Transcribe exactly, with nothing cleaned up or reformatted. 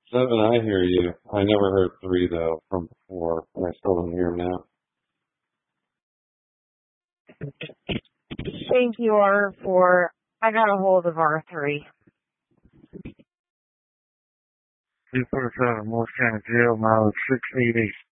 Seven, I hear you. I never heard three though from before. I still don't hear 'em now. Thank you, R four. I got a hold of R three. Two four seven, Morse County Jail, mileage six eighty.